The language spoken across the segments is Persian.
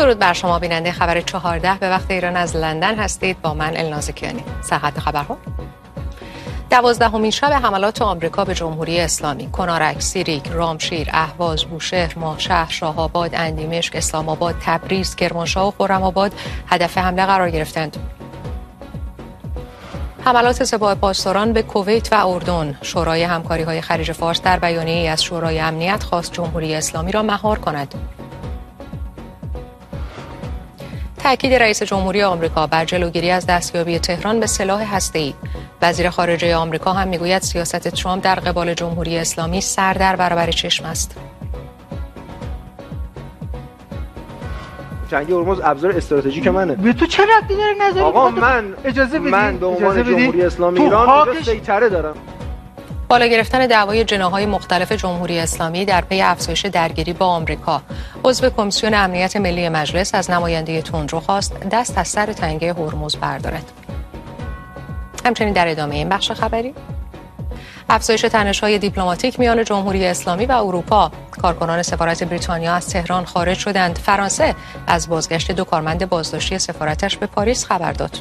درود بر شما بیننده خبر 14 به وقت ایران از لندن هستید. با من الناز کیانی. سرخط خبرها: 12مین شب حملات آمریکا به جمهوری اسلامی. کنارک، سیریک، رامشیر، اهواز، بوشهر، ماهشهر، شاهآباد، اندیمشک، اسلام آباد، تبریز، کرمانشاه و خرم‌آباد هدف حمله قرار گرفتند. حملات سپاه پاسداران به کویت و اردن. شورای همکاری‌های خلیج فارس در بیانیه‌ای از شورای امنیت خواست جمهوری اسلامی را مهار کند. تأکید رئیس جمهوری آمریکا بر جلوگیری از دستیابی تهران به سلاح هسته‌ای. وزیر خارجه آمریکا هم میگوید سیاست ترامپ در قبال جمهوری اسلامی سر در برابر چشم است. جنگ هرمز ابزار استراتژیک منه. به تو چه ربطی داره نظری؟ آقا من اجازه بدید. من به عنوان جمهوری اسلامی ایران اونجا سیطره دارم. بالا گرفتن دعوای جناح‌های مختلف جمهوری اسلامی در پی افزایش درگیری با آمریکا. عضو کمیسیون امنیت ملی مجلس از نماینده تندرو خواست دست از سر تنگه هرمز بردارد. همچنین در ادامه این بخش خبری، افزایش تنش‌های دیپلماتیک میان جمهوری اسلامی و اروپا. کارکنان سفارت بریتانیا از تهران خارج شدند. فرانسه از بازگشت 2 کارمند بازداشتی سفارتش به پاریس خبر داد.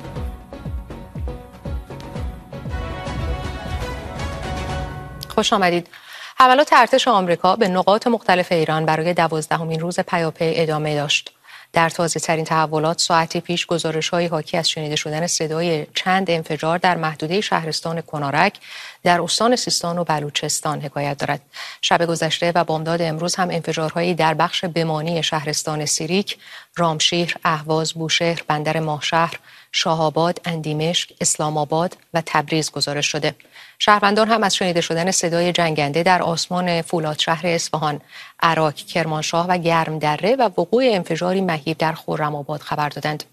خوش آمدید. حملات ارتش آمریکا به نقاط مختلف ایران برای 12مین روز پیاپی ادامه داشت. در تازه‌ترین تحولات ساعتی پیش گزارش‌های حاکی از شنیده شدن صدای چند انفجار در محدوده شهرستان کنارک در استان سیستان و بلوچستان حکایت دارد. شب گذشته و بامداد امروز هم انفجارهایی در بخش بمانی شهرستان سیریک، رامشیر، اهواز، بوشهر، بندر ماهشهر، شاهآباد، اندیمشک، اسلام آباد و تبریز گزارش شده. شهروندان هم از شنیده شدن صدای جنگنده در آسمان فولادشهر اصفهان، عراق، کرمانشاه و گرمدره و وقوع انفجاری مهیب در خرم‌آباد خبر دادند.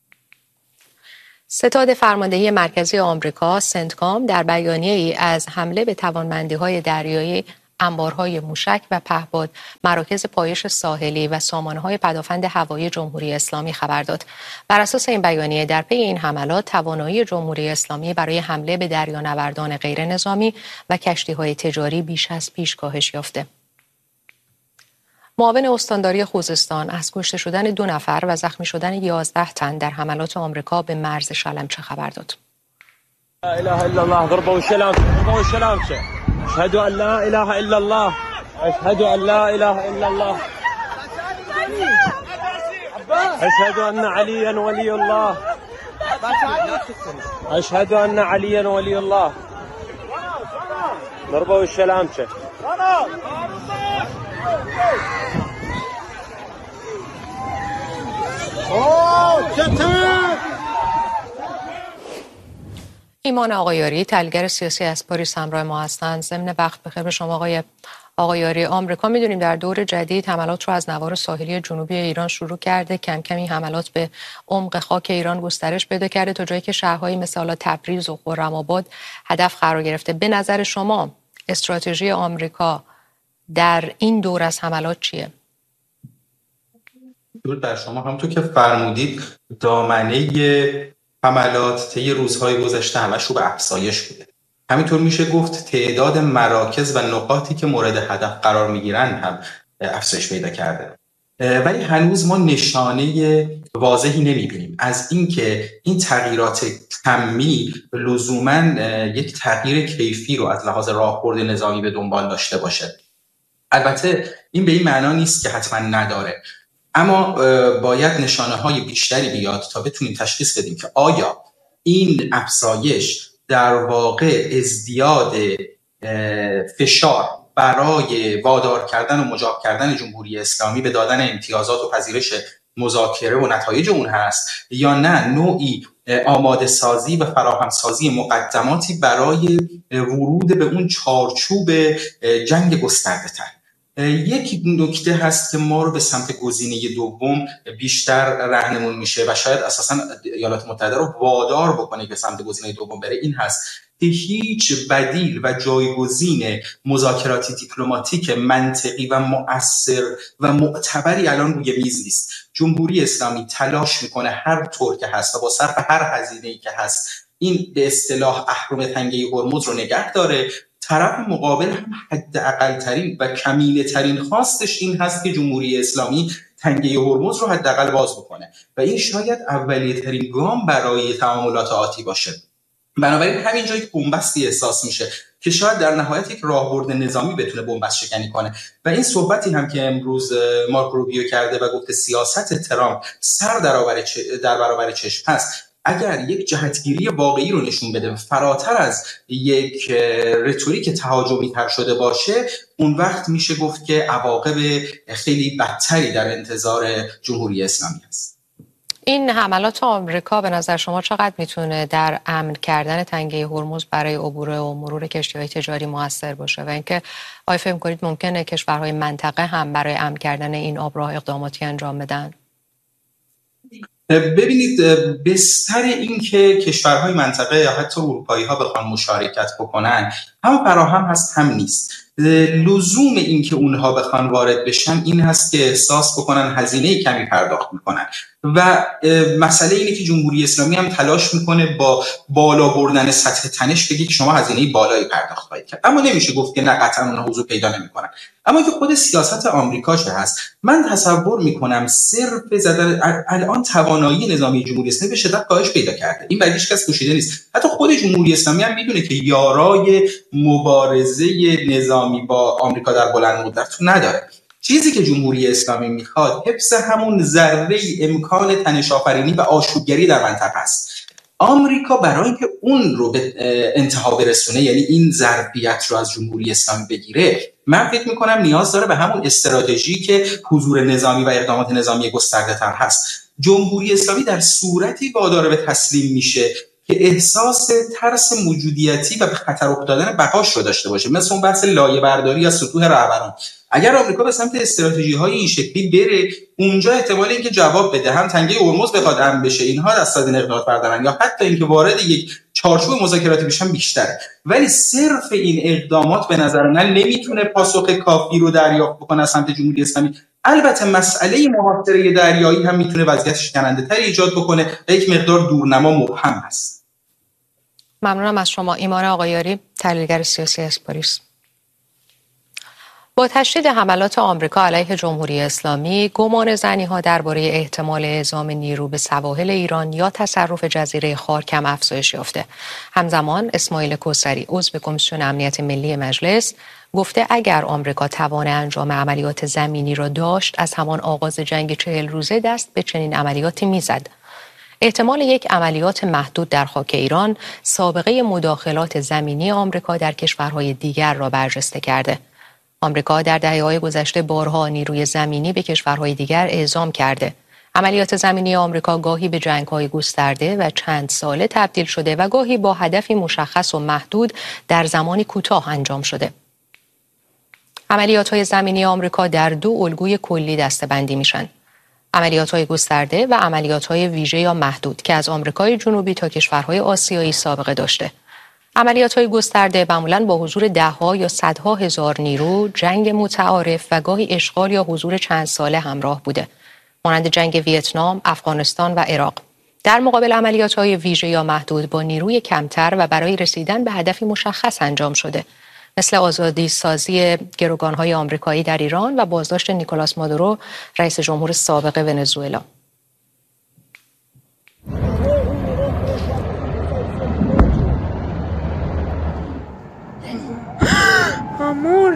ستاد فرماندهی مرکزی آمریکا سنتکام در بیانیه‌ای از حمله به توانمندی‌های دریایی، انبارهای موشک و پهپاد، مراکز پایش ساحلی و سامانه‌های پدافند هوایی جمهوری اسلامی خبر داد. بر اساس این بیانیه در پی این حملات توانایی جمهوری اسلامی برای حمله به دریانوردان غیر نظامی و کشتی‌های تجاری بیش از پیش کاهش یافته. معاون استانداری خوزستان از کشته شدن 2 نفر و زخمی شدن 11 تن در حملات آمریکا به مرز شلمچه خبر داد. لا اله الا الله ضربوا الشلمچه. اشهد ان لا اله الا الله. اشهد ان لا اله الا الله. اشهد ان عليا ولي الله. اشهد ان عليا ولي الله. ضربوا الشلمچه. ایمان آقایاری تحلیلگر سیاسی از پاریس همراه ما هستند. ضمن وقت بخیر به شما آقای آقایاری. آمریکا میدونیم در دور جدید حملات رو از نوار ساحلی جنوبی ایران شروع کرده. کم کم این حملات به عمق خاک ایران گسترش پیدا کرده تا جایی که شهرهای مثل تبریز و خرم‌آباد هدف قرار گرفته. به نظر شما استراتژی آمریکا در این دور از حملات چیه؟ درود بر شما. همونطور که فرمودید دامنه حملات طی روزهای گذشته همش رو به افزایش بوده. همینطور میشه گفت تعداد مراکز و نقاطی که مورد هدف قرار میگیرن هم افزایش پیدا کرده. ولی هنوز ما نشانه واضحی نمیبینیم از اینکه این تغییرات کمی لزوماً یک تغییر کیفی رو از لحاظ راهبرد نظامی به دنبال داشته باشه. البته این به این معنا نیست که حتما نداره، اما باید نشانه‌های بیشتری بیاد تا بتونیم تشخیص بدیم که آیا این افزایش در واقع ازدیاد فشار برای وادار کردن و مجاب کردن جمهوری اسلامی به دادن امتیازات و پذیرش مذاکره و نتایج اون هست، یا نه نوعی آماده سازی و فراهم سازی مقدماتی برای ورود به اون چارچوب جنگ گسترده تر. یک نکته هست که ما رو به سمت گزینه دوم بیشتر راهنمون میشه و شاید اساساً ایالات متحده رو وادار بکنه که سمت گزینه دوم بره. این هست که هیچ بدیل و جایگزین مذاکرات دیپلماتیک منطقی و مؤثر و معتبری الان روی میز نیست. جمهوری اسلامی تلاش میکنه هر طور که هست و با صرف هر هزینه‌ای که هست این به اصطلاح اهرم تنگه هرمز رو نگه داره. طرف مقابل هم حداقل ترین و کمینه ترین خواستش این هست که جمهوری اسلامی تنگه هرمز رو حداقل باز بکنه و این شاید اولیه‌ترین گام برای تعاملات آتی باشه. بنابراین همین جایی که بنبستی احساس میشه که شاید در نهایت یک راهبرد نظامی بتونه بنبست شکنی کنه و این صحبتی هم که امروز مارک روبیو کرده و گفته سیاست ترامپ سر در برابر چشم هست، اگر یک جهتگیری واقعی رو نشون بده و فراتر از یک رتوریک تهاجمی تر شده باشه، اون وقت میشه گفت که عواقب خیلی بدتری در انتظار جمهوری اسلامی هست. این حملات آمریکا به نظر شما چقدر میتونه در امن کردن تنگه هرمز برای عبور و مرور کشتی‌های تجاری موثر باشه و اینکه آیا فکر می‌کنید ممکنه کشورهای منطقه هم برای امن کردن این آبراه اقداماتی انجام بدن؟ ببینید، بستر این که کشورهای منطقه یا حتی اروپایی‌ها بخوان مشارکت بکنن هم فراهم هست هم نیست. لزوم این که اونها بخوان وارد بشن این هست که احساس بکنن هزینه کمی پرداخت میکنن و مسئله اینه که جمهوری اسلامی هم تلاش میکنه با بالا بردن سطح تنش بگه که شما هزینه بالایی پرداخت خواهید کرد، اما نمیشه گفت که نه قطعا اونها حضور پیدا نمیکنن. اما که خود سیاست آمریکا چه هست، من تصور میکنم صرف زدن الان توانایی نظامی جمهوری اسلامی به شدت کاهش پیدا کرده، این برای هیچ کس پوشیده نیست. حتی خود جمهوری اسلامی هم میدونه که یارای مبارزه نظامی با آمریکا در بلند مدت نداره. چیزی که جمهوری اسلامی میخواد حفظ همون ذره امکان تنش آفرینی و آشوبگری در منطقه است. آمریکا برای اینکه اون رو به انتها برسونه، یعنی این ظرفیت رو از جمهوری اسلامی بگیره، من فکر میکنم نیاز داره به همون استراتژی که حضور نظامی و اقدامات نظامی گسترده تر هست. جمهوری اسلامی در صورتی وادار به تسلیم میشه که احساس ترس موجودیتی و به خطر افتادن بقاش رو داشته باشه، مثل اون بحث لایه برداری از سطوح رهبران. اگر آمریکا به سمت استراتژی‌های این شکلی بره، اونجا احتمال اینکه جواب بده هم تنگه هرمز بخواد امن بشه، اینها دست از این اقدامات بردارن، یا حتی اینکه وارد یک چارچوب مذاکراتی بشن بیشتره. ولی صرف این اقدامات به نظر من نمیتونه پاسخ کافی رو دریافت بکنه از سمت جمهوری اسلامی. البته مسئله محاصره دریایی هم میتونه وضعیت شکننده‌تری ایجاد بکنه و یک مقدار دورنما مبهم هست. ممنونم از شما. ایمان آقایاری، تحلیلگر سیاسی از پاریس. با تشدید حملات آمریکا علیه جمهوری اسلامی، گمان زنی‌ها درباره احتمال اعزام نیرو به سواحل ایران یا تصرف جزیره خار کم افزایش یافته. همزمان اسماعیل کوثری، عضو کمیسیون امنیت ملی مجلس، گفته اگر آمریکا توان انجام عملیات زمینی را داشت، از همان آغاز جنگ 40 روزه دست به چنین عملیاتی میزد. احتمال یک عملیات محدود در خاک ایران سابقه مداخلات زمینی آمریکا در کشورهای دیگر را برجسته کرده. آمریکا در دهه‌های گذشته بارها نیروی زمینی به کشورهای دیگر اعزام کرده. عملیات زمینی آمریکا گاهی به جنگ‌های گسترده و چند ساله تبدیل شده و گاهی با هدفی مشخص و محدود در زمانی کوتاه انجام شده. عملیات‌های زمینی آمریکا در دو الگوی کلی دسته‌بندی میشن: عملیات‌های گسترده و عملیات‌های ویژه یا محدود که از آمریکای جنوبی تا کشورهای آسیایی سابقه داشته. عملیات‌های گسترده معمولاً با حضور ده‌ها یا صدها هزار نیرو، جنگ متعارف و گاهی اشغال یا حضور چند ساله همراه بوده، مانند جنگ ویتنام، افغانستان و عراق. در مقابل عملیات‌های ویژه یا محدود با نیروی کمتر و برای رسیدن به هدفی مشخص انجام شده، مثل آزادی سازی گروگان‌های آمریکایی در ایران و بازداشت نیکولاس مادورو، رئیس جمهور سابق ونزوئلا. امور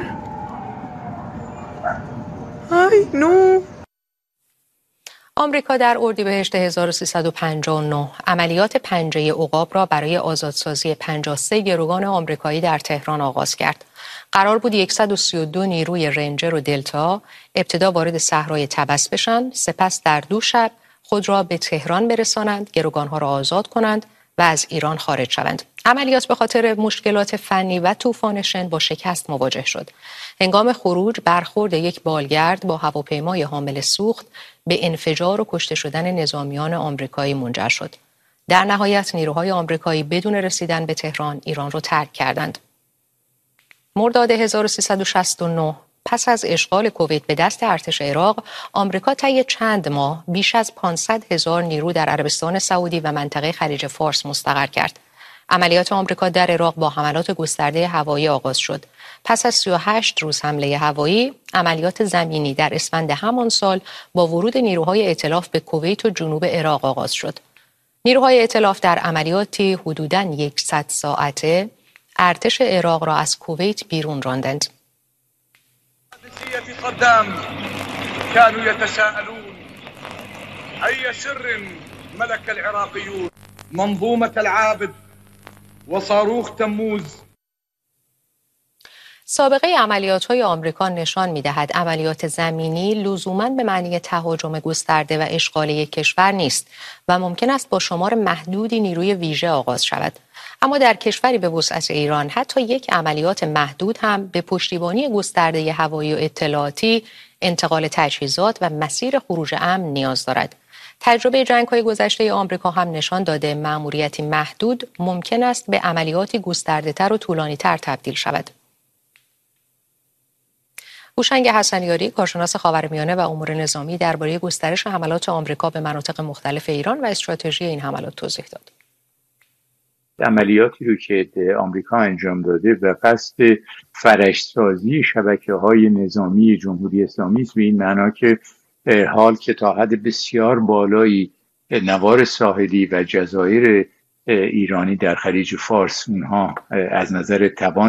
ای نو. آمریکا در اردیبهشت 1359 عملیات پنجه عقاب را برای آزادسازی 53 گروگان آمریکایی در تهران آغاز کرد. قرار بود 132 نیروی رنجر و دلتا ابتدا وارد صحرای طبس بشن، سپس در 2 شب خود را به تهران برسانند، گروگانها را آزاد کنند و از ایران خارج شوند. عملیات به خاطر مشکلات فنی و طوفان شن با شکست مواجه شد. هنگام خروج برخورد یک بالگرد با هواپیمای حامل سوخت به انفجار و کشته شدن نظامیان آمریکایی منجر شد. در نهایت نیروهای آمریکایی بدون رسیدن به تهران ایران را ترک کردند. مرداد 1369 پس از اشغال کویت به دست ارتش عراق، آمریکا طی چند ماه بیش از 500,000 نیرو در عربستان سعودی و منطقه خلیج فارس مستقر کرد. عملیات آمریکا در عراق با حملات گسترده هوایی آغاز شد. پس از 38 روز حمله هوایی، عملیات زمینی در اسفند همان سال با ورود نیروهای ائتلاف به کویت و جنوب عراق آغاز شد. نیروهای ائتلاف در عملیاتی حدوداً 100 ساعته ارتش عراق را از کویت بیرون راندند. قدام كانوا يتساءلون أي سر ملك العراقيون منظومة العابد وصاروخ تموز. سابقه عملیات‌های آمریکا نشان می‌دهد عملیات زمینی لزوماً به معنی تهاجم گسترده و اشغال یک کشور نیست و ممکن است با شمار محدودی نیروی ویژه آغاز شود. اما در کشوری به وسعت ایران حتی یک عملیات محدود هم به پشتیبانی گسترده هوایی و اطلاعاتی، انتقال تجهیزات و مسیر خروج امن نیاز دارد. تجربه جنگ‌های گذشته آمریکا هم نشان داده مأموریتی محدود ممکن است به عملیاتی گسترده‌تر و طولانی‌تر تبدیل شود. هوشنگ حسنیاری، کارشناس خاورمیانه و امور نظامی، درباره گسترش حملات آمریکا به مناطق مختلف ایران و استراتژی این حملات توضیح داد. عملیاتی رو که آمریکا انجام داده و قصد فرش‌سازی شبکه‌های نظامی جمهوری اسلامی است، به این معنا که حال که تا حد بسیار بالایی نوار ساحلی و جزایر ایرانی در خلیج فارس اونها از نظر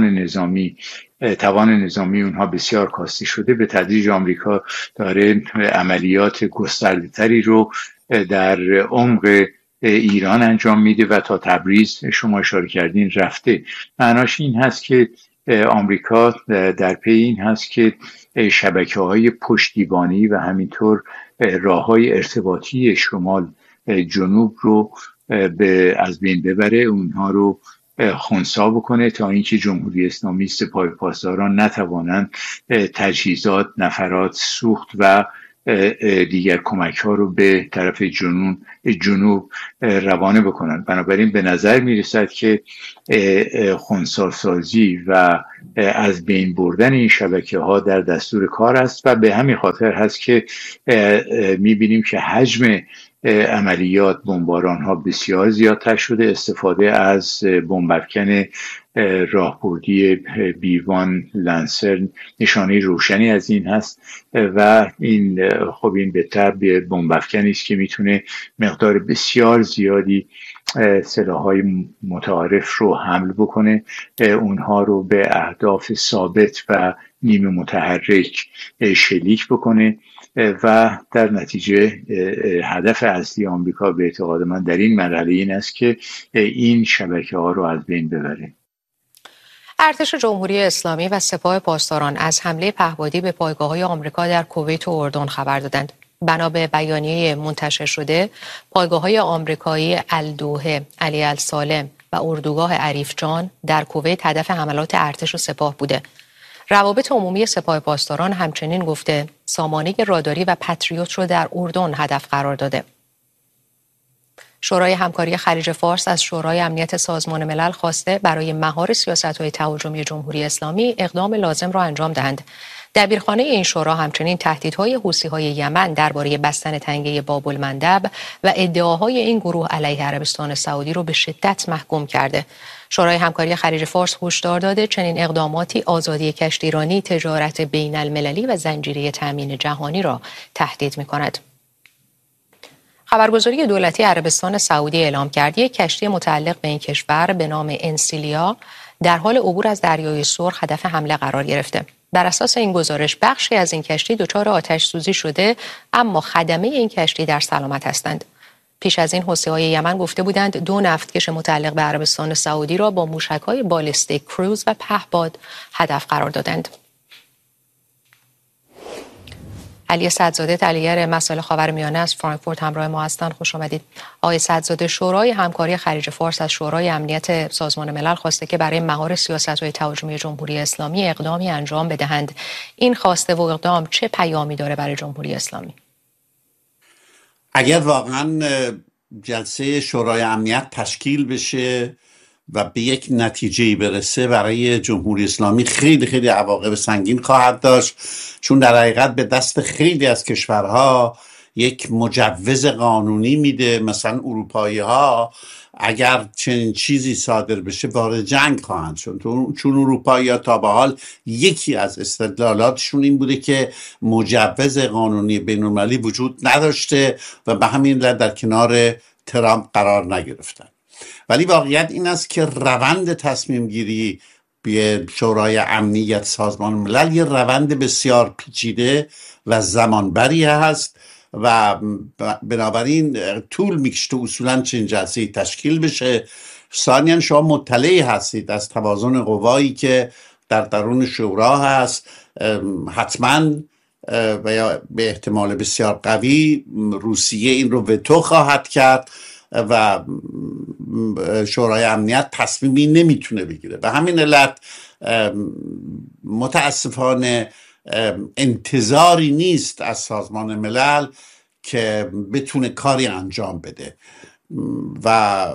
توان نظامی اونها بسیار کاسته شده، به تدریج آمریکا داره عملیات گسترده‌تری رو در عمق ایران انجام میده و تا تبریز شما اشاره کردین رفته. معناش این هست که آمریکا در پی این هست که شبکه‌های پشتیبانی و همینطور راه‌های ارتباطی شمال جنوب رو از بین ببره، اونها رو خنثی بکنه تا اینکه جمهوری اسلامی سپاه پاسداران نتوانند تجهیزات، نفرات، سوخت و دیگر کمک ها رو به طرف جنوب روانه بکنن. بنابراین به نظر می رسد که خنثی سازی و از بین بردن این شبکه ها در دستور کار است و به همین خاطر هست که می بینیم که حجم عملیات بمباران ها بسیار زیادتر شده. استفاده از بمب افکن راهبردی بیوان لنسر نشانه روشنی از این هست و این به طب بمب افکنی است که میتونه مقدار بسیار زیادی سلاح‌های متعارف رو حمل بکنه، اونها رو به اهداف ثابت و نیمه متحرک شلیک بکنه و در نتیجه هدف اصلی آمریکا به اعتقاد من در این مرحله این است که این شبکه‌ها رو از بین ببره. ارتش جمهوری اسلامی و سپاه پاسداران از حمله پهپادی به پایگاه‌های آمریکا در کویت و اردن خبر دادند. بنا به بیانیه منتشر شده، پایگاه‌های آمریکایی الدوحه، علی السالم و اردوگاه عریف جان در کویت هدف حملات ارتش و سپاه بوده. روابط عمومی سپاه پاسداران همچنین گفته سامانه راداری و پتریوت رو در اردن هدف قرار داده. شورای همکاری خلیج فارس از شورای امنیت سازمان ملل خواسته برای مهار سیاست‌های تهاجمی جمهوری اسلامی اقدام لازم را انجام دهند. دبیرخانه این شورا همچنین تهدیدهای حوثی‌های یمن درباره بستن تنگه باب المندب و ادعاهای این گروه علیه عربستان سعودی را به شدت محکوم کرده. شورای همکاری خلیج فارس هشدار داده چنین اقداماتی آزادی کشتیرانی، تجارت بین المللی و زنجیره تامین جهانی را تهدید می‌کند. خبرگزاری دولتی عربستان سعودی اعلام کرد یک کشتی متعلق به این کشور به نام انسیلیا در حال عبور از دریای سرخ هدف حمله قرار گرفته. بر اساس این گزارش بخشی از این کشتی دچار آتش سوزی شده، اما خدمه این کشتی در سلامت هستند. پیش از این حوثی‌های یمن گفته بودند 2 نفتکش متعلق به عربستان سعودی را با موشک‌های بالستیک کروز و پهپاد هدف قرار دادند. علی سعدزاده، تحلیلگر مسائل خاورمیانه از فرانکفورت همراه ما هستند. خوش آمدید. آقای سعدزاده، شورای همکاری خلیج فارس از شورای امنیت سازمان ملل خواسته که برای مهار سیاست‌های تهاجمی جمهوری اسلامی اقدامی انجام بدهند. این خواسته و اقدام چه پیامی داره برای جمهوری اسلامی؟ اگر واقعا جلسه شورای امنیت تشکیل بشه و به یک نتیجه‌ای برسه، برای جمهوری اسلامی خیلی خیلی عواقب سنگین خواهد داشت، چون در حقیقت به دست خیلی از کشورها یک مجوز قانونی میده. مثلا اروپایی ها اگر چنین چیزی صادر بشه وارد جنگ خواهند شد، چون اروپایی ها تا به حال یکی از استدلالاتشون این بوده که مجوز قانونی بین‌المللی وجود نداشته و به همین علت در کنار ترامپ قرار نگرفتن. ولی واقعیت این است که روند تصمیم گیری به شورای امنیت سازمان ملل یه روند بسیار پیچیده و زمانبری هست و بنابراین طول میکشه اصولا چنین جلسه‌ای تشکیل بشه. ثانیاً شما مطلع هستید از توازن قوایی که در درون شورا هست. حتما و یا به احتمال بسیار قوی روسیه این رو وتو خواهد کرد و شورای امنیت تصمیمی نمیتونه بگیره. به همین علت متاسفانه انتظاری نیست از سازمان ملل که بتونه کاری انجام بده و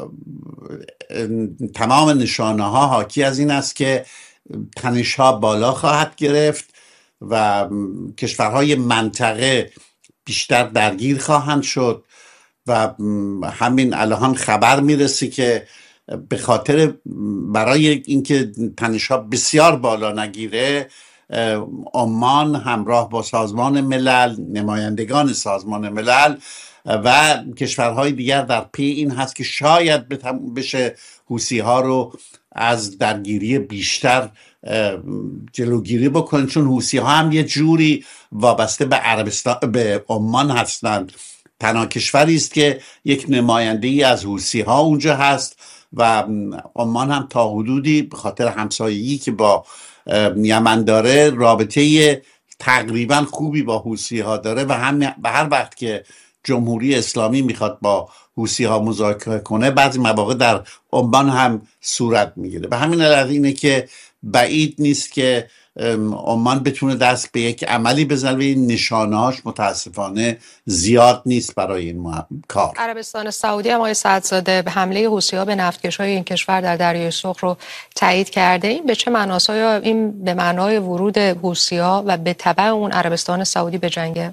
تمام نشانه ها حاکی از این است که تنش ها بالا خواهد گرفت و کشورهای منطقه بیشتر درگیر خواهند شد و همین الان خبر میرسه که به خاطر برای اینکه تنش‌ها بسیار بالا نگیره عمان همراه با سازمان ملل، نمایندگان سازمان ملل و کشورهای دیگر در پی این هست که شاید بشه حوثی ها رو از درگیری بیشتر جلوگیری بکنن، چون حوثی ها هم یه جوری وابسته به عربستان، به عمان هستند. تنها کشوری است که یک نماینده ای از حوثی ها اونجا هست و عمان هم تا حدودی به خاطر همسایگی که با یمن داره رابطه تقریبا خوبی با حوثی ها داره و هم به هر وقت که جمهوری اسلامی میخواد با حوثی ها مذاکره کنه بعضی مواقع در عمان هم صورت میگیره. به همین علت اینه که بعید نیست که عمان بتونه دست به یک عملی بزنه و این نشانه‌هاش متاسفانه زیاد نیست برای این کار. عربستان سعودی هم آقای سعدزاده به حمله حوثی‌ها به نفتکش‌های این کشور در دریای سرخ رو تایید کرده. این به چه معناست؟ آیا این به معنای ورود حوثی‌ها و به تبع اون عربستان سعودی به جنگه؟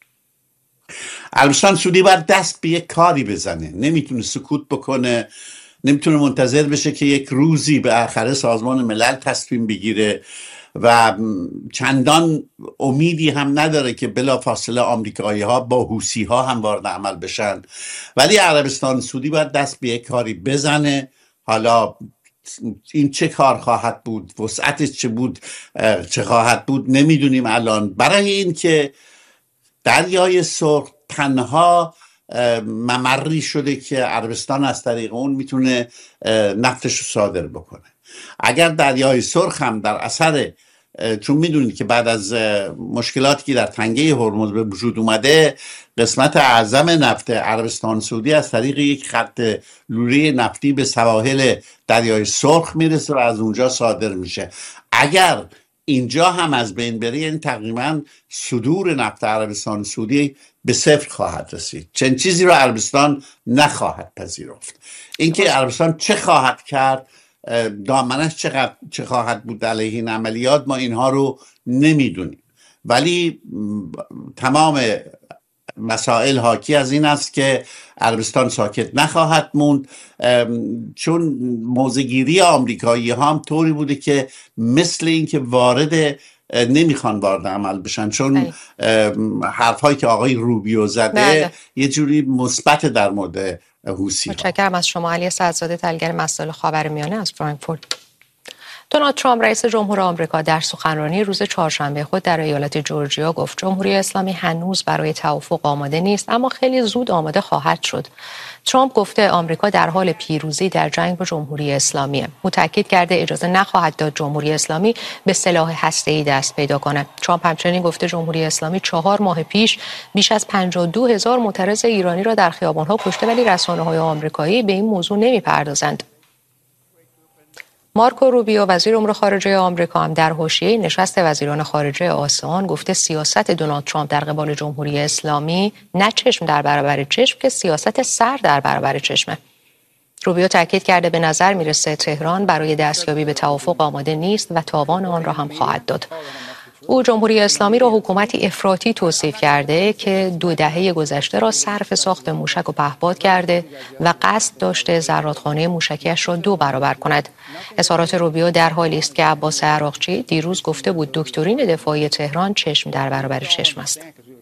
عربستان سعودی باید دست به یک کاری بزنه، نمیتونه سکوت بکنه، نمیتونه منتظر بشه که یک روزی به آخر سازمان ملل تصمیم بگیره و چندان امیدی هم نداره که بلافاصله آمریکایی ها با حوثی ها هم وارد عمل بشن. ولی عربستان سعودی باید دست به یک کاری بزنه. حالا این چه کار خواهد بود، وسعتش چه بود، چه خواهد بود نمیدونیم الان. برای این که دریای سرخ تنها ممری شده که عربستان از طریق اون میتونه نفتش رو صادر بکنه. اگر دریای سرخ هم در اثر، چون میدونید که بعد از مشکلاتی که در تنگه هرمز به وجود اومده قسمت اعظم نفت عربستان سعودی از طریق یک خط لوله نفتی به سواحل دریای سرخ میرسه و از اونجا صادر میشه. اگر اینجا هم از بین بره یعنی تقریبا صدور نفت عربستان سعودی به صفر خواهد رسید. چنین چیزی رو عربستان نخواهد پذیرفت. اینکه عربستان چه خواهد کرد، دامنش چه خواهد بود علیه این عملیات، ما اینها رو نمیدونیم. ولی تمام مسائل حاکی از این است که عربستان ساکت نخواهد موند، چون موضع‌گیری آمریکایی ها هم طوری بوده که مثل این که نمیخوان وارد عمل بشن، چون حرفهایی که آقای روبیو زده یه جوری مثبت در مورد حوثی ها. متشکرم از شما. علی سعدزاده، تحلیلگر مسائل خاورمیانه از فرانکفورت. دونالد ترامپ رئیس جمهور آمریکا در سخنرانی روز چهارشنبه خود در ایالت جورجیا گفت جمهوری اسلامی هنوز برای توافق آماده نیست اما خیلی زود آماده خواهد شد. ترامپ گفته آمریکا در حال پیروزی در جنگ با جمهوری اسلامیه. او تاکید کرده اجازه نخواهد داد جمهوری اسلامی به سلاح هسته‌ای دست پیدا کند. ترامپ همچنین گفته جمهوری اسلامی 4 ماه پیش بیش از 52,000 معترض ایرانی را در خیابان‌ها کشته، ولی رسانه‌های آمریکایی به این موضوع نمی‌پردازند. مارکو روبیو وزیر امور خارجه آمریکا هم در حاشیه نشست وزیران خارجه آسیان گفته سیاست دونالد ترامپ در قبال جمهوری اسلامی نه چشم در برابر چشم که سیاست سر در برابر چشمه. روبیو تاکید کرده به نظر میرسه تهران برای دستیابی به توافق آماده نیست و تاوان آن را هم خواهد داد. او جمهوری اسلامی را حکومتی افراطی توصیف کرده که 2 دهه گذشته را صرف ساخت موشک و پهپاد کرده و قصد داشته زرادخانه موشکیش را 2 برابر کند. اظهارات روبیو در حالی است که عباس عراقچی دیروز گفته بود دکترین دفاعی تهران چشم در برابر چشم است.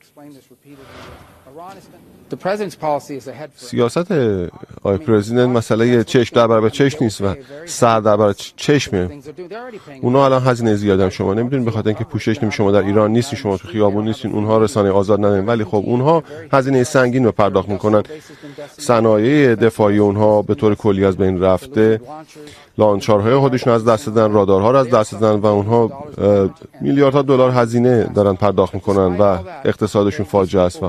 سیاست آقای پرزیدنت مسئله چشم در برابر چشم نیست و سر در برابر چشمه. اونا الان هزینه زیاده هم شما نمیدونید، به خاطر اینکه پوشش شما در ایران نیستین، شما تو خیابون نیستین، اونها رسانه آزاد ندارن، ولی خب اونها هزینه سنگین رو پرداخت میکنن. صنایع دفاعی اونها به طور کلی از بین رفته، لانچارهای خودشون از دست دادن، رادارها رو از دست دادن و اونها میلیاردها دلار هزینه دارن پرداخت میکنن و اقتصادشون فاجعه است.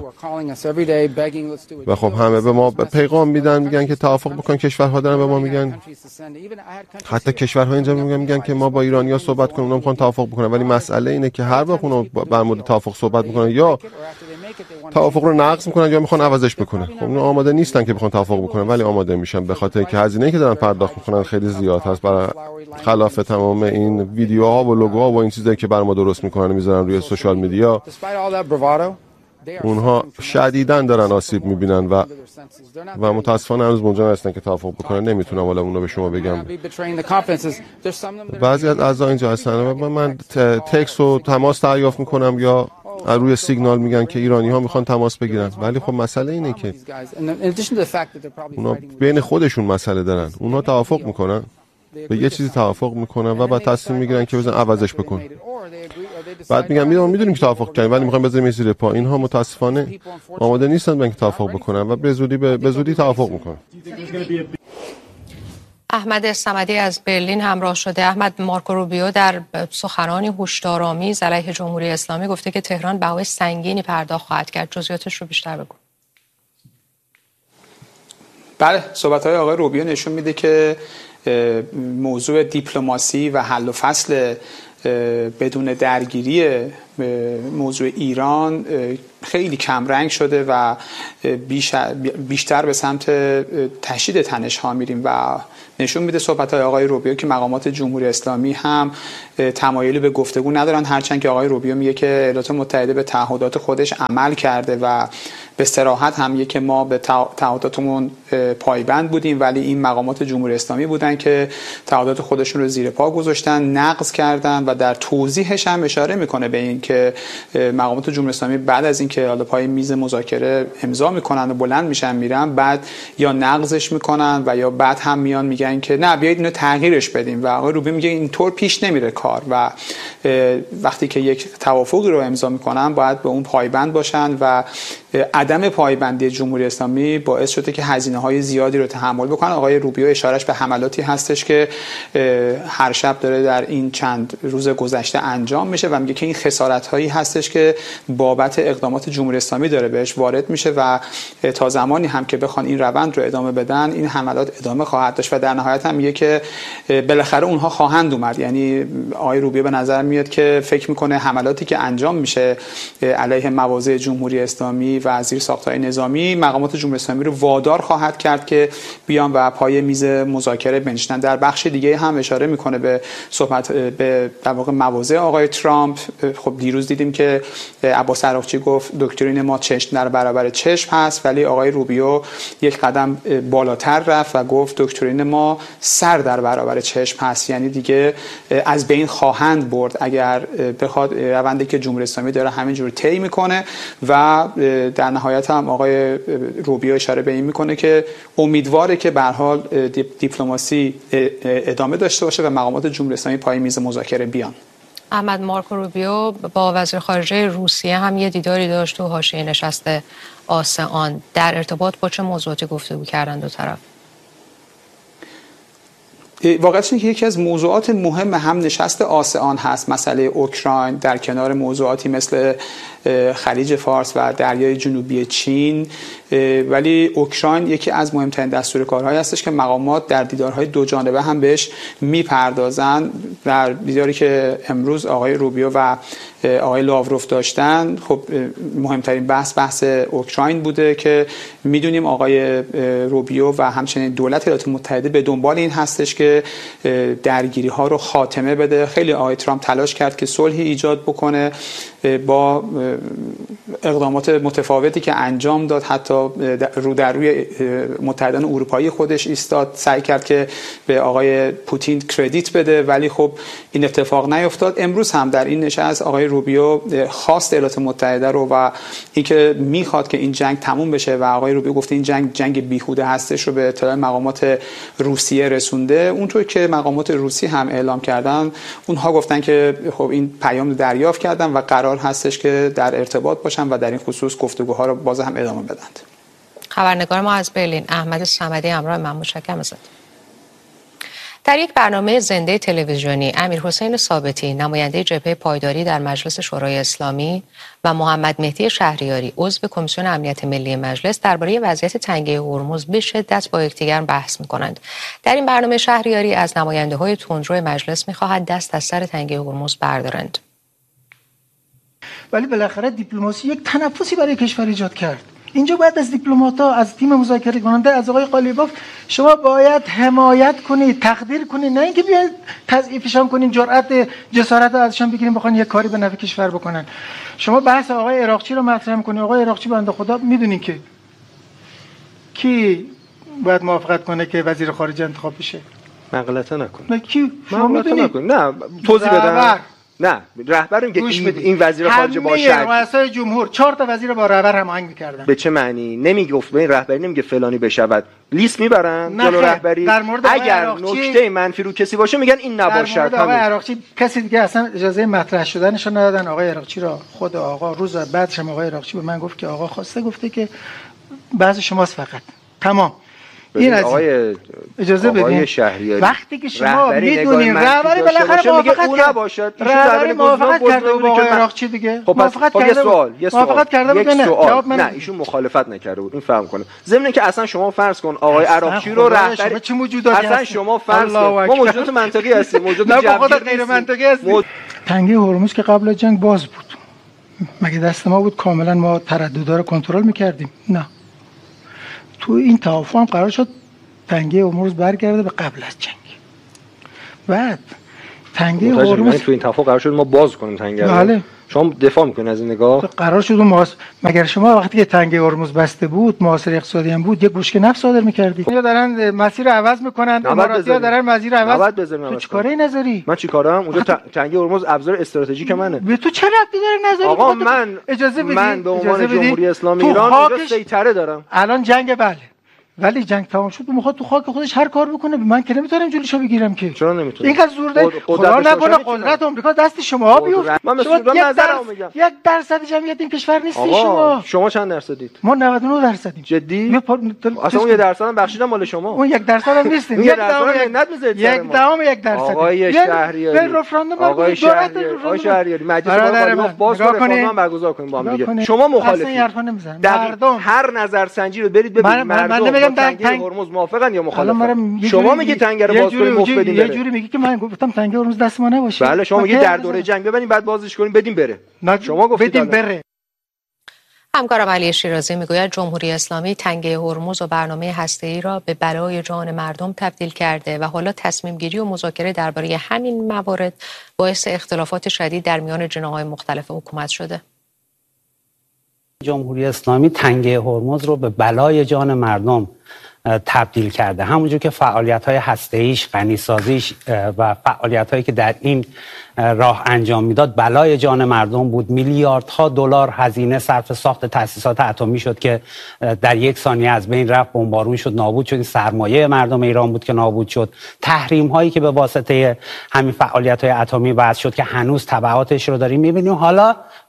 و خب همه به ما پیغام میدن، میگن که توافق بکن. کشورها دارن به ما میگن، حتی کشورها اینجا میگن که ما با ایرانی‌ها صحبت کنیم، اونا میخوان توافق بکنن. ولی مسئله اینه که هر وقت اونا در مورد توافق صحبت میکنن یا توافق رو نقض میکنن یا میخوان عوضش بکنن. خب اونا آماده نیستن که بخوان توافق بکنن، ولی آماده میشن به خاطر اینکه هزینه‌ای که دارن پرداخت میکنن خیلی زیاد هست، برای خلاف تمام این ویدیوها و لوگوها و این چیزایی که بر ما درست میکنن میذارن روی سوشال میدیا. اونها شدیداً دارن آسیب میبینن و متاسفانه هنوز اونجا هستن که توافق بکنن. نمیتونم حالا اونو به شما بگم. بعضی از اعضا اینجا هستن و من تکست و تماس دریافت میکنم یا روی سیگنال میگن که ایرانی ها میخوان تماس بگیرن، ولی خب مسئله اینه که اونا بین خودشون مسئله دارن. اونا توافق میکنن، به یه چیزی توافق میکنن و بعد تصمیم میگیرن که بزن عوضش بکن. بعد میگن میدونیم که توافق کردیم ولی میخوایم بذاریم زیر پا. اینها متاسفانه آماده نیستن به اینکه توافق بکنن و به زودی توافق میکنن. احمد صمدی از برلین همراه شده. احمد، مارکو روبیو در سخنانی هشدارآمیز علیه جمهوری اسلامی گفته که تهران بهای سنگینی پرداخت خواهد کرد. جزئیاتش رو بیشتر بگو. بله، صحبت‌های آقای روبیو نشون میده که موضوع دیپلماسی و حل و فصل بدون درگیری موضوع ایران خیلی کمرنگ شده و بیشتر به سمت تشدید تنش‌ها میریم و نشون میده صحبت‌های آقای روبیو که مقامات جمهوری اسلامی هم تمایلی به گفتگو ندارن، هرچند که آقای روبیو میگه که ایالات متحده به تعهدات خودش عمل کرده و به صراحت هم میگه که ما به تعهداتمون پایبند بودیم، ولی این مقامات جمهوری اسلامی بودن که تعهدات خودشون رو زیر پا گذاشتن، نقض کردن و در توضیحش هم اشاره میکنه به این که مقامات جمهوری اسلامی بعد از اینکه حالا پای میز مذاکره امضا میکنن و بلند میشن میرن، بعد یا نقضش میکنن و یا بعد هم میان میگن که نه بیایید اینو تغییرش بدیم و آقای روبیو میگه اینطور پیش نمیره کار و وقتی که یک توافقی رو امضا میکنن باید به اون پایبند باشن و عدم پایبندی جمهوری اسلامی باعث شده که هزینه‌های زیادی رو تحمل بکنن. آقای روبیو اشارهش به حملاتی هستش که هر شب داره در این چند روز گذشته انجام میشه و میگه که این خسارت‌هایی هستش که بابت اقدامات جمهوری اسلامی داره بهش وارد میشه و تا زمانی هم که بخوان این روند رو ادامه بدن این حملات ادامه خواهد داشت و در نهایت هم میگه که بالاخره اونها خواهند اومد. یعنی آقای روبیو به نظر میاد که فکر میکنه حملاتی که انجام میشه علیه مواضع جمهوری اسلامی و زیرساخت‌های نظامی مقامات جمهوری اسلامی رو وادار خواهد کرد که بیان و پای میز مذاکره بنشینن. در بخش دیگه هم اشاره میکنه به صحبت به در واقع مواضع آقای ترامپ. خب دیروز دیدیم که عباس عراقچی گفت دکترین ما چشم در برابر چشم هست، ولی آقای روبیو یک قدم بالاتر رفت و گفت دکترین ما سر در برابر چشم هست، یعنی دیگه از بین خواهند برد اگر بخواد روندی که جمهوری اسلامی داره همینجور طی میکنه. و در نهایت هم آقای روبیو اشاره به این میکنه که امیدواره که به هر حال دیپلماسی ادامه داشته باشه و مقامات جمهوری اسلامی پای میز مذاکره بیان. احمد، مارکو روبیو با وزیر خارجه روسیه هم یه دیداری داشت تو حاشیه نشست آسئان. در ارتباط با چه موضوعاتی گفتگو کردن دو طرف؟ واقعیتش اینه که یکی از موضوعات مهم هم نشست آسئان هست مسئله اوکراین، در کنار موضوعاتی مثل خلیج فارس و دریای جنوبی چین. ولی اوکراین یکی از مهمترین دستورکارهایی هستش که مقامات در دیدارهای دو جانبه هم بهش میپردازن. در دیداری که امروز آقای روبیو و آقای لاوروف داشتن، خب مهمترین بحث اوکراین بوده که میدونیم آقای روبیو و همچنین دولت ایالات متحده به دنبال این هستش که درگیری ها رو خاتمه بده. خیلی آقای ترامپ تلاش کرد که صلحی ایجاد بکنه با اقدامات متفاوتی که انجام داد، حتی رو در روی متحدان اروپایی خودش ایستاد، سعی کرد که به آقای پوتین کردیت بده، ولی خب این اتفاق نیفتاد. امروز هم در این نشست آقای روبیو خواست ایالات متحده رو و اینکه میخواد که این جنگ تموم بشه و آقای روبیو گفته این جنگ بیهوده هستش رو به اطلاع مقامات روسیه رسونده. اونطور که مقامات روسی هم اعلام کردن، اونها گفتن که خب این پیام دریافت کردن و قرار هستش که در ارتباط باشن و در این خصوص گفتگوها رو باز هم ادامه بدند. خبرنگار ما از برلین احمد صمدی همراه من، متشکرم ازت. در یک برنامه زنده تلویزیونی امیرحسین ثابتی نماینده جبهه پایداری در مجلس شورای اسلامی و محمد مهدی شهریاری عضو کمیسیون امنیت ملی مجلس درباره وضعیت تنگه هرمز به شدت با یکدیگر بحث می‌کنند. در این برنامه شهریاری از نماینده‌های تندرو مجلس می‌خواهد دست از سر تنگه هرمز بردارند. ولی بالاخره دیپلماسی یک تنفسی برای کشور ایجاد کرد. اینجا باید از دیپلمات‌ها، از تیم مذاکره کننده، از آقای قالیباف شما باید حمایت کنید، تقدیر کنید، نه اینکه بیاید تضعیفشان کنین، جرأت جسارت ازشان بگیرین بخوان یک کاری به نفع کشور بکنن. شما بحث آقای عراقچی رو مطرح کنید. آقای عراقچی بنده خدا میدونین که کی باید موافقت کنه که وزیر خارجه انتخاب بشه؟ من غلطه نکنم. نه کی؟ شما میدونید؟ نه توضیح بدم. نه رهبر میگه این وزیر خارجه با شرط رؤسای جمهور 4 تا وزیر با رهبر هماهنگ می‌کردن. به چه معنی؟ نمیگفت به این رهبری نمیگه فلانی بشود، لیست میبرن جلو رهبری. اگر نکته منفی رو کسی باشه میگن این نباشد. در مورد آقای عراقچی کسی دیگه اصلا اجازه مطرح شدنش ندادن. آقای عراقچی را خود آقا روز بعدش هم آقای عراقچی به من گفت که آقا خواسته، گفته که بعضی شماست فقط. تمام. این آقای اجازه بدین وقتی که شما میدونین رهبری بالاخره موافقت کرد، رهبری موافقت کرده با آقای عراقچی دیگه. خب موافقت کرده بود. موافقت کرده بود. نه ایشون مخالفت نکرده بود. این فهم کنه. ضمن که اصلا شما فرض کن آقای عراقچی رو رهبری چه موجوداتی اصلا شما فرض کن ما موجودات منطقی هستیم، موجودات جبری غیر منطقی هستیم. تنگه هرمز که قبل از جنگ باز بود. مگه دست ما بود کاملا ما ترددها رو کنترل می‌کردیم؟ نه. تو این توافق هم قرار شد تنگه هرمز برگرده به قبل از جنگ. بعد تنگه هرمز تو این توافق قرار شد ما باز کنیم تنگه. بله. شما دفاع میکنید از این نگاه؟ قرار شد مگر شما وقتی که تنگه هرمز بسته بود، محاصره اقتصادی هم بود، یک گوشک نفت صادر می‌کردید. یا دارن مسیر عوض میکنن، اماراتی‌ها دارن مسیر عوض. تو چیکاره نذاری؟ من چیکارم؟ اونجا تنگه هرمز ابزار استراتژیک منه. به تو چه ربطی داره نذاری؟ آقا من اجازه بدید. من به عنوان جمهوری اسلامی ایران اونجا سیطره دارم. الان جنگ بله. ولی جنگ تمام شد، میخواد تو خاک خودش هر کار بکنه. من که نمیتونم جلوشو بگیرم که. چرا نمیتونی؟ اینقدر زور داری. خدا نکنه قدرت آمریکا دست شما بیفته. من به سودان نظرم میگم. 1% جمعیت این کشور نیستی شما. شما چند درصدید؟ ما 99%. جدی؟ اصلا اون 1% هم بخشیدم مال شما. اون 1% هم نیستین. 1% منت میذارید. 1% آقای شهریاری. آقای شهریاری مجلس ما باز رفراندوم برگزار کنیم با هم دیگه. شما مخالفید. مردم هر نظرسنجی رو برید ببینید. من نمیگم موافقن یا مخالفن؟ شما میگی تنگه رو باز کنیم مفت بدیم بره. یه جوری میگی که من گفتم تنگه هرمز دست ما نباشه. بله شما میگی در دوره جنگ ببریم بعد بازش کنیم بدیم بره. شما گفتید بدیم بره. همکارم علی شیرازی میگوید جمهوری اسلامی تنگه هرمز و برنامه هسته‌ای را به بلای جان مردم تبدیل کرده و حالا تصمیم گیری و مذاکره درباره همین موارد باعث اختلافات شدید در میان جناح‌های مختلف حکومت شده. جمهوری اسلامی تنگه هرمز رو به بلای جان مردم تبدیل کرده. همونجور که فعالیت‌های هسته‌ایش، غنی‌سازیش و فعالیت‌هایی که در این راه انجام میداد بلای جان مردم بود. میلیاردها دلار هزینه صرف ساخت تأسیسات اتمی شد که در یک ثانیه از بین رفت، بمبارون شد، نابود شد. سرمایه مردم ایران بود که نابود شد. تحریم‌هایی که به واسطه همین فعالیت‌های اتمی باعث شد که هنوز تبعاتش رو داریم می‌بینیم. حالا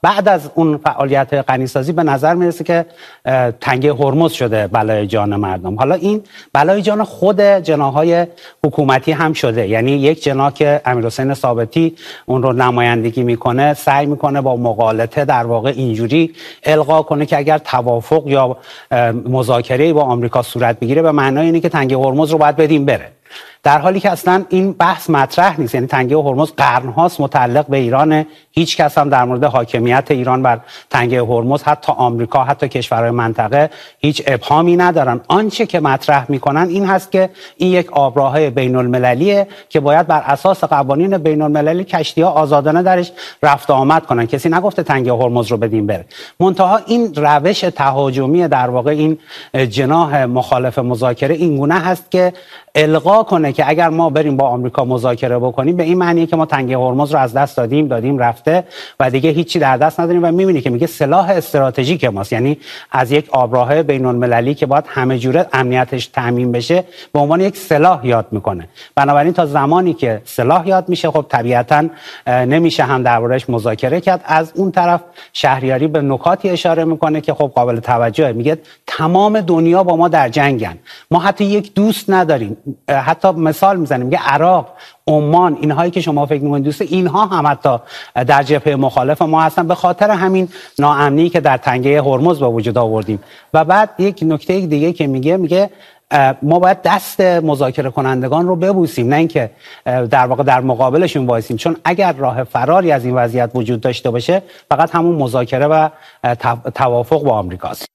بعد از اون فعالیت غنیسازی به نظر میرسه که تنگه هرمز شده بلای جان مردم. حالا این بلای جان خود جناح‌های حکومتی هم شده، یعنی یک جناح که امیرحسین ثابتی اون رو نمایندگی میکنه سعی میکنه با مغالطه در واقع اینجوری القا کنه که اگر توافق یا مذاکره با آمریکا صورت بگیره به معنای اینه که تنگه هرمز رو باید بدیم بره، در حالی که اصلا این بحث مطرح نیست. یعنی تنگه هرمز قرنهاست متعلق به ایران، هیچ کس هم در مورد حاکمیت ایران بر تنگه هرمز، حتی آمریکا، حتی کشورهای منطقه هیچ ابهامی ندارن. آنچه که مطرح میکنن این هست که این یک آبراهه بین المللیه که باید بر اساس قوانین بین المللی کشتی‌ها آزادانه درش رفت و آمد کنن. کسی نگفته تنگه هرمز رو بدیم بره. منتها این روش تهاجمی در واقع این جناح مخالف مذاکره این گونه هست که القا کنه که اگر ما بریم با آمریکا مذاکره بکنیم به این معنیه که ما تنگه هرمز رو از دست دادیم رفته و دیگه هیچی در دست نداریم و می‌بینی که میگه سلاح استراتژیک ماست، یعنی از یک آبراهه بین‌المللی که باید همه جوره امنیتش تامین بشه به عنوان یک سلاح یاد میکنه. بنابراین تا زمانی که سلاح یاد میشه خب طبیعتاً نمیشه هم دربارش مذاکره کرد. از اون طرف شهریاری به نکاتی اشاره میکنه که خب قابل توجهه، میگه تمام دنیا با ما در جنگن، ما حتی یک دوست نداریم. حتی مثال میزنیم میگه عراق، عمان، اینهایی که شما فکر میکنید دوست، اینها هم حتی در جبهه مخالف ما هستن به خاطر همین ناامنی که در تنگه هرمز به وجود آوردیم. و بعد یک نکته دیگه که میگه ما باید دست مذاکره کنندگان رو ببوسیم، نه اینکه در واقع در مقابلشون وایسیم، چون اگر راه فراری از این وضعیت وجود داشته باشه فقط همون مذاکره و توافق با آمریکاست.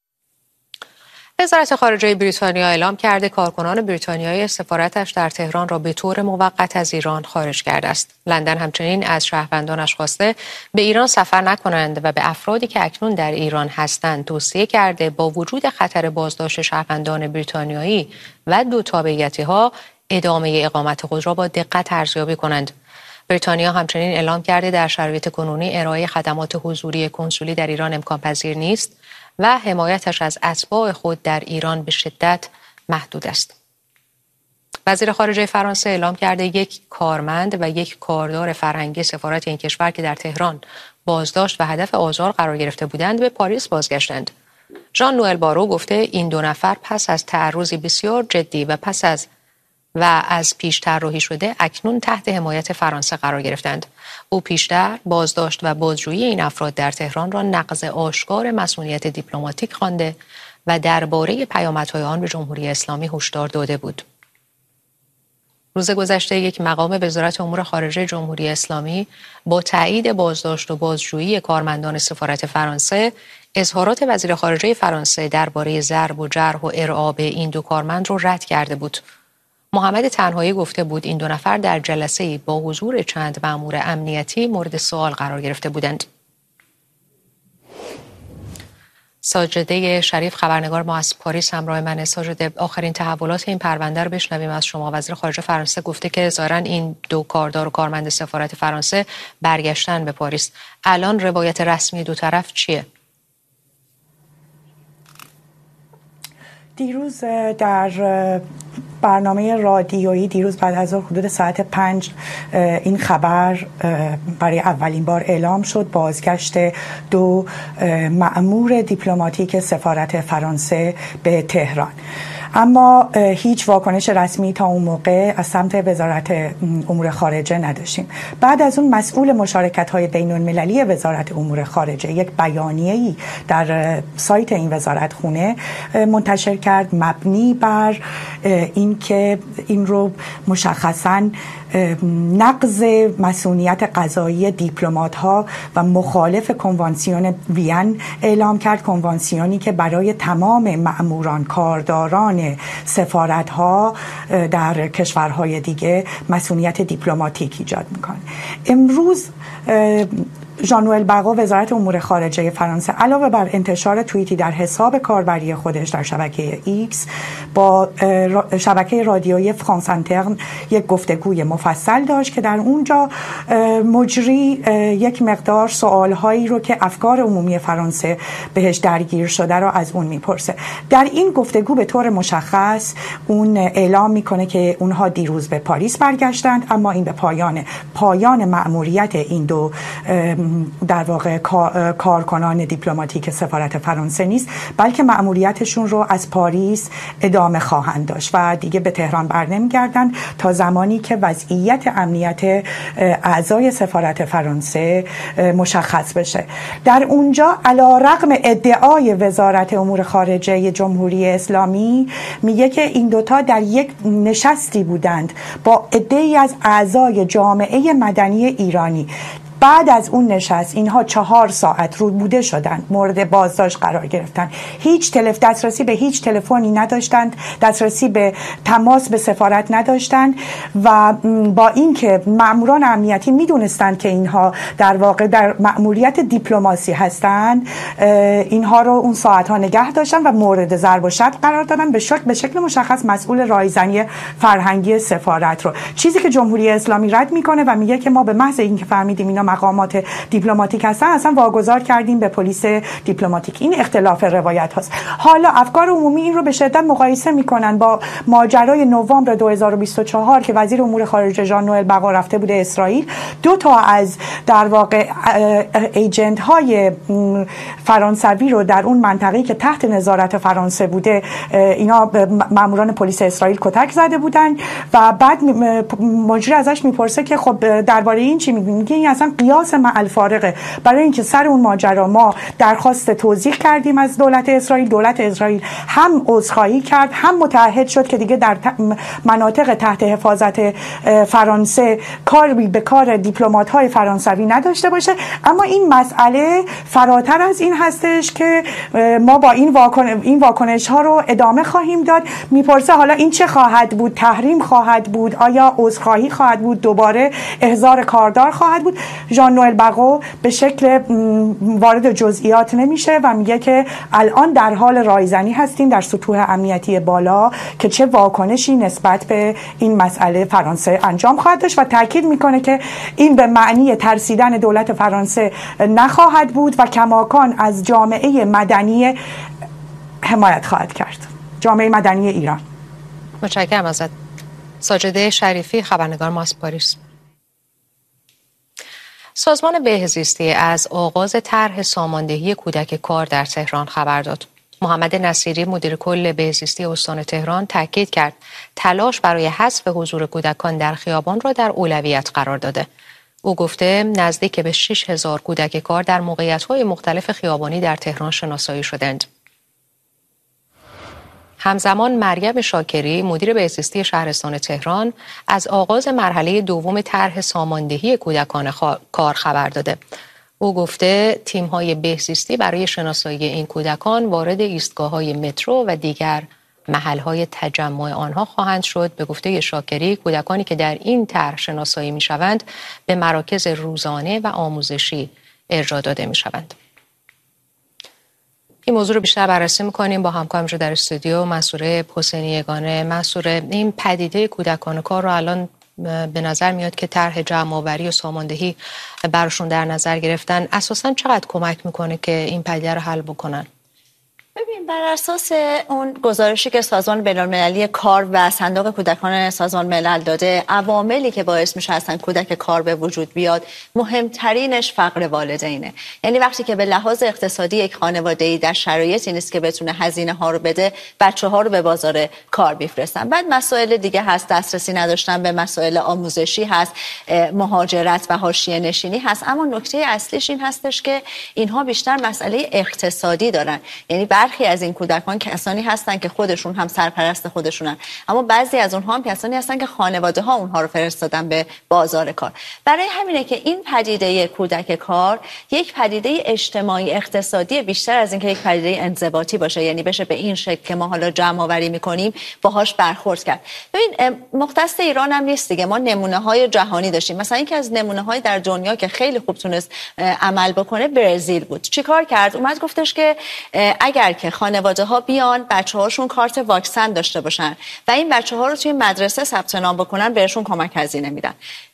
وزارت خارجه بریتانیا اعلام کرده کارکنان بریتانیایی سفارتش در تهران را به طور موقت از ایران خارج کرده است. لندن همچنین از شهروندانش خواسته به ایران سفر نکنند و به افرادی که اکنون در ایران هستند توصیه کرده با وجود خطر بازداشت شهروندان بریتانیایی و دو تابعیتی‌ها ادامه اقامت خود را با دقت ارزیابی کنند. بریتانیا همچنین اعلام کرده در شرایط کنونی ارائه خدمات حضوری کنسولی در ایران امکان پذیر نیست و حمایتش از اتباع خود در ایران به شدت محدود است. وزیر خارجه فرانسه اعلام کرده یک کارمند و یک کاردار فرهنگی سفارت این کشور که در تهران بازداشت و هدف آزار قرار گرفته بودند به پاریس بازگشتند. ژان نوئل بارو گفته این دو نفر پس از تعرضی بسیار جدی و از پیش طراحی شده اکنون تحت حمایت فرانسه قرار گرفتند. او پیشتر بازداشت و بازجویی این افراد در تهران را نقض آشکار مسئولیت دیپلماتیک خوانده و درباره پیامدهای آن به جمهوری اسلامی هشدار داده بود. روز گذشته یک مقام وزارت امور خارجه جمهوری اسلامی با تایید بازداشت و بازجویی کارمندان سفارت فرانسه اظهارات وزیر خارجه فرانسه درباره ضرب و جرح و ارعاب این دو کارمند را رد کرده بود. محمد تنهایی گفته بود این دو نفر در جلسه‌ای با حضور چند مأمور امنیتی مورد سوال قرار گرفته بودند. ساجده شریف خبرنگار ما از پاریس همراه من. ساجده، آخرین تحولات این پرونده رو بشنویم از شما. وزیر خارجه فرانسه گفته که ظاهراً این دو کاردار و کارمند سفارت فرانسه برگشتن به پاریس. الان روایت رسمی دو طرف چیه؟ دیروز در برنامه رادیویی دیروز بعد از حدود ساعت 5 این خبر برای اولین بار اعلام شد، بازگشت دو مأمور دیپلماتیک سفارت فرانسه به تهران. اما هیچ واکنش رسمی تا اون موقع از سمت وزارت امور خارجه نداشتیم. بعد از اون مسئول مشارکت‌های بین‌المللی وزارت امور خارجه یک بیانیه‌ای در سایت این وزارت خونه منتشر کرد مبنی بر اینکه این رو مشخصاً نقض مسئولیت قضایی دیپلمات‌ها و مخالف کنوانسیون وین اعلام کرد، کنوانسیونی که برای تمام مأموران کارداران سفارت‌ها در کشورهای دیگه مسئولیت دیپلماتیک ایجاد میکنه. امروز ژان نوئل بارو وزارت امور خارجه فرانسه علاوه بر انتشار توییتی در حساب کاربری خودش در شبکه ایکس با شبکه رادیویی فرانس انترن یک گفتگوی مفصل داشت که در اونجا مجری یک مقدار سوالهایی رو که افکار عمومی فرانسه بهش درگیر شده رو از اون میپرسه. در این گفتگو به طور مشخص اون اعلام میکنه که اونها دیروز به پاریس برگشتند، اما این به پایان مأموریت این دو در واقع کارکنان دیپلماتیک سفارت فرانسه نیست، بلکه مأموریتشون رو از پاریس ادامه خواهند داشت و دیگه به تهران برنمیگردن تا زمانی که وضعیت امنیت اعضای سفارت فرانسه مشخص بشه. در اونجا علیرغم ادعای وزارت امور خارجه جمهوری اسلامی میگه که این دوتا در یک نشستی بودند با عده‌ای از اعضای جامعه مدنی ایرانی. بعد از اون نشست اینها 4 ساعت رو بوده شدند، مورد بازداشت قرار گرفتن، دسترسی به هیچ تلفنی نداشتند، دسترسی به تماس به سفارت نداشتند و با اینکه ماموران امنیتی میدونستند که اینها در واقع در مأموریت دیپلماسی هستند، اینها رو اون ساعت‌ها نگه داشتن و مورد ضرب و شتم قرار دادن، به شکل مشخص مسئول رایزنی فرهنگی سفارت رو. چیزی که جمهوری اسلامی رد میکنه و میگه که ما به محض اینکه فهمیدیم اینا مقامات دیپلماتیک هستن اصلا واگذار کردیم به پلیس دیپلماتیک. این اختلاف روایت هاست. حالا افکار عمومی این رو به شدت مقایسه میکنن با ماجرای نوامبر 2024 که وزیر امور خارجه ژان نوئل بقا رفته بوده اسرائیل. 2 از در واقع ایجنت های فرانسوی رو در اون منطقه‌ای که تحت نظارت فرانسه بوده اینا ماموران پلیس اسرائیل کتک زده بودن و بعد مجری ازش میپرسه که خب درباره این چی میگی؟ این اصلا قیاس مع الفارقه. برای اینکه سر اون ماجرا ما درخواست توضیح کردیم از دولت اسرائیل هم عذرخواهی کرد، هم متعهد شد که دیگه در مناطق تحت حفاظت فرانسه کاری به کار دیپلمات‌های فرانسوی نداشته باشه. اما این مسئله فراتر از این هستش که ما با این واکنش ها رو ادامه خواهیم داد. میپرسه حالا این چه خواهد بود؟ تحریم خواهد بود؟ آیا عذرخواهی خواهد بود؟ دوباره احضار کاردار خواهد بود؟ ژان نوئل بقا به شکل وارد جزئیات نمیشه و میگه که الان در حال رایزنی هستیم در سطوح امنیتی بالا که چه واکنشی نسبت به این مسئله فرانسه انجام خواهد داشت و تاکید میکنه که این به معنی ترسیدن دولت فرانسه نخواهد بود و کماکان از جامعه مدنی حمایت خواهد کرد، جامعه مدنی ایران. متشکرم ازت. ساجده شریفی، خبرنگار ما از پاریس. سازمان بهزیستی از آغاز طرح ساماندهی کودک کار در تهران خبر داد. محمد نصیری مدیر کل بهزیستی استان تهران تاکید کرد تلاش برای حذف حضور کودکان در خیابان را در اولویت قرار داده. او گفته نزدیک به 6000 کودک کار در موقعیت‌های مختلف خیابانی در تهران شناسایی شدند. همزمان مریم شاکری مدیر بهزیستی شهرستان تهران از آغاز مرحله دوم طرح ساماندهی کودکان کار خبر داده. او گفته تیم‌های بهزیستی برای شناسایی این کودکان وارد ایستگاه‌های مترو و دیگر محل‌های تجمع آنها خواهند شد. به گفته شاکری کودکانی که در این طرح شناسایی می‌شوند به مراکز روزانه و آموزشی ارجاع داده می‌شوند. این موضوع رو بیشتر بررسی می‌کنیم با همکارم در استودیو منصوره حسینی یگانه. منصوره، این پدیده کودکان کار رو الان به نظر میاد که طرح جمع‌آوری و ساماندهی براشون در نظر گرفتن، اساساً چقدر کمک میکنه که این پدیده رو حل بکنن؟ ببین، بر اساس اون گزارشی که سازمان بین‌المللی کار و صندوق کودکان سازمان ملل داده، عواملی که باعث میشه اصلا کودک کار به وجود بیاد مهمترینش فقر والدینه. یعنی وقتی که به لحاظ اقتصادی یک خانواده‌ای در شرایطی نیست که بتونه هزینه ها رو بده، بچه‌ها رو به بازار کار بفرستن. بعد مسائل دیگه هست، دسترسی نداشتن به مسائل آموزشی هست، مهاجرت و حاشیه نشینی هست. اما نکته اصلیش این هستش که اینها بیشتر مسئله اقتصادی دارن. یعنی برخی از این کودکان کسانی هستن که خودشون هم سرپرست خودشونن، اما بعضی از اونها هم کسانی هستن که خانواده ها اونها رو فرستادن به بازار کار. برای همینه که این پدیده کودک کار یک پدیده اجتماعی اقتصادی بیشتر از اینکه یک پدیده انضباطی باشه، یعنی بشه به این شکل که ما حالا جمع آوری میکنیم باهاش برخورد کرد. ببین، مختص ایران هم نیست دیگه، ما نمونه های جهانی داشتیم. مثلا یکی از نمونه های در دنیا که خیلی خوب تونست عمل بکنه برزیل بود. چیکار کرد؟ اومد گفتش که اگر که خانواده ها بیان بچه‌هاشون کارت واکسن داشته باشن و این بچه‌ها رو توی مدرسه ثبت نام بکنن بهشون کمک هزینه میدن.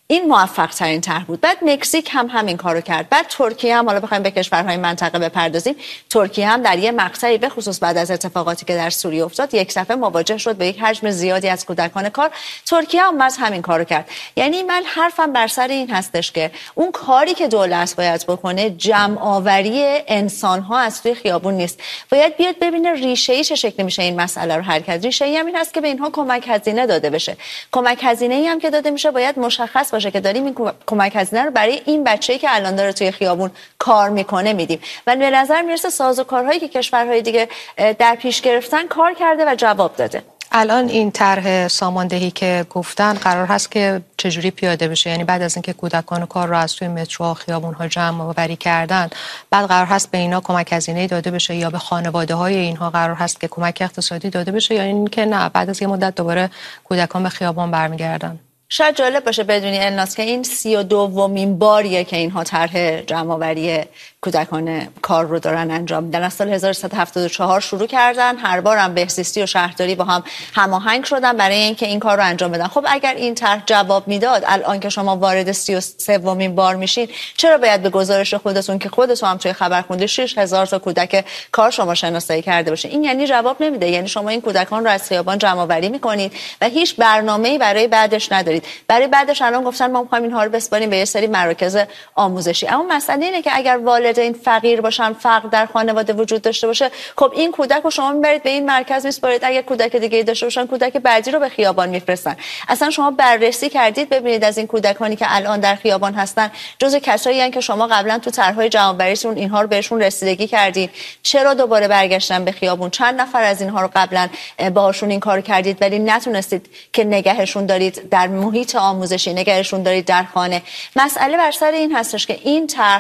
این موفق ترین طرح بود. بعد مکزیک هم همین کارو کرد. بعد ترکیه هم، حالا بخوایم به کشورهای منطقه بپردازیم، ترکیه هم در یه مقطعی به خصوص بعد از اتفاقاتی که در سوریه افتاد یک دفعه مواجه شد به یک حجم زیادی از کودکان کار. ترکیه هم باز همین کارو کرد. یعنی من حرفم بر سر این هستش که اون کاری که دولت باید بکنه جمع آوری انسان‌ها از توی خیابون نیست. باید بیاد ببینه ریشه‌ای چه شکلی میشه این مسئله رو حل کرد. ریشه‌ای هم این هست که به اینها کمک هزینه داده بشه. کمک هزینه‌ای هم که داده میشه باید مشخص باشه که داریم این کمک هزینه رو برای این بچه‌ای که الان داره توی خیابون کار میکنه میدیم. و به نظر میرسه سازوکارهایی که کشورهای دیگه در پیش گرفتن کار کرده و جواب داده. الان این طرح ساماندهی که گفتن قرار هست که چجوری پیاده بشه؟ یعنی بعد از اینکه کودکان کار رو از توی مترو خیابون‌ها جمع آوری کردن، بعد قرار هست به اینا کمک هزینه‌ای داده بشه یا به خانواده‌های اینها قرار هست که کمک اقتصادی داده بشه، یا اینکه نه بعد از یه مدت دوباره کودکان به خیابان برمیگردن؟ شاید جالب باشه بدونی الناس که این 32مین باریه که اینها طرح جمع‌آوری کودکان کار رو دارن انجام میدن. از سال 1374 شروع کردن، هر بار هم بهزیستی و شهرداری با هم هماهنگ شدن برای اینکه این کار رو انجام بدن. خب اگر این طرح جواب میداد، الان که شما وارد 33مین بار میشین، چرا باید به گزارش خودتون که خودتون هم توی خبر خوندید 6000 تا کودک کار شما شناسایی کرده باشه؟ این یعنی جواب نمیده. یعنی شما این کودکان رو از خیابان جمع‌آوری میکنید و هیچ برنامه‌ای برای بعدش ندارید. برای بعدش الان گفتن ما می‌خوایم اینها رو بسپاریم به یه سری مراکز آموزشی. اما مسئله اینه که اگر والدین فقیر باشن، فقر در خانواده وجود داشته باشه، خب این کودک رو شما میبرید به این مرکز میسپارید. اگر کودک دیگه داشته باشن، کودک بعدی رو به خیابان میفرستن. اصلا شما بررسی کردید ببینید از این کودکانی که الان در خیابان هستن جزء کسایی هستن که شما قبلا تو طرح‌های جمع‌آوریتون اینها رو بهشون رسیدگی کردید؟ چرا دوباره برگشتن به خیابون؟ چند نفر از اینها رو قبلا باهاشون این کارو کردید ولی نتونستید که نگهشون دارید در محیط آموزشی، نگهشون دارید در خانه؟ مسئله بر سر این هستش که این طرح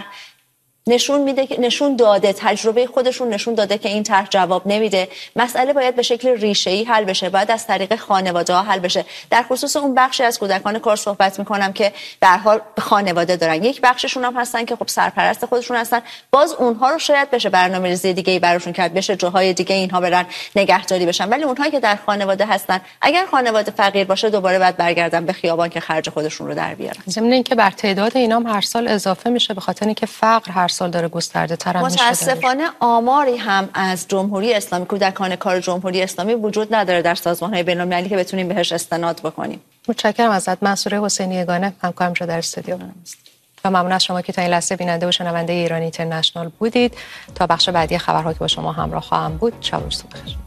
نشون داده، تجربه خودشون نشون داده که این طرح جواب نمیده. مسئله باید به شکل ریشه‌ای حل بشه، باید از طریق خانواده‌ها حل بشه. در خصوص اون بخشی از کودکان کار صحبت می‌کنم که به هر حال خانواده دارن. یک بخششون هم هستن که خب سرپرست خودشون هستن. باز اونها رو شاید بشه برنامه‌ریزی دیگه‌ای براشون کرد، بشه جاهای دیگه اینها برن نگهداری بشن. ولی اونها که در خانواده هستن، اگر خانواده فقیر باشه دوباره بعد برگردن به خیابان که خرج خودشون رو در بیارن. ضمن اینکه بر تعداد اینام هر سال اضافه میشه به خاطر اینکه فقر هر سال داره گسترده تر میشه. متاسفانه آماری هم از جمهوری اسلامی، کودکان کار جمهوری اسلامی وجود نداره در سازمان‌های بین‌المللی که بتونیم بهش استناد بکنیم. متشکرم ازت. منصوره حسینی یگانه، همکارم شده در استودیو. و ممنون از شما که تا این لحظه بیننده و شنونده ایران اینترنشنال بودید. تا بخش بعدی خبرها که با شما همراه خواهم بود. شب و روز بخیر.